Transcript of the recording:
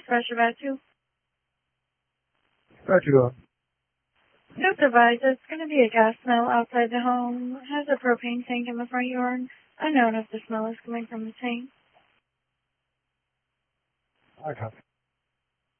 pressure about 2. Roger that. Supervisor, there's going to be a gas smell outside the home. Has a propane tank in the front yard. Unknown if the smell is coming from the tank. I copy.